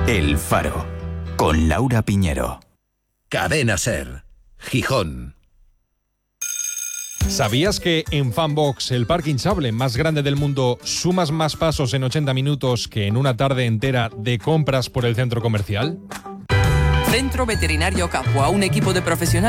El Faro, con Laura Piñero. Cadena Ser, Gijón. ¿Sabías que en Fanbox, el parque hinchable más grande del mundo, sumas más pasos en 80 minutos que en una tarde entera de compras por el centro comercial? Centro Veterinario Capua, un equipo de profesionales